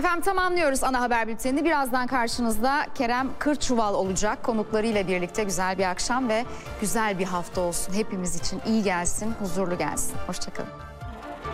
Efendim tamamlıyoruz ana haber bültenini. Birazdan karşınızda Kerem Kırçuval olacak. Konuklarıyla birlikte güzel bir akşam ve güzel bir hafta olsun. Hepimiz için iyi gelsin, huzurlu gelsin. Hoşçakalın.